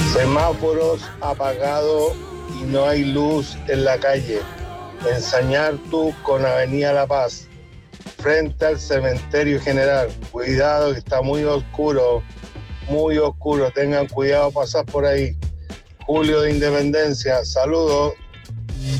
Semáforos apagados y no hay luz en la calle. En Sañartu con Avenida La Paz, frente al cementerio general. Cuidado que está muy oscuro, tengan cuidado pasar por ahí. Julio de Independencia, saludos.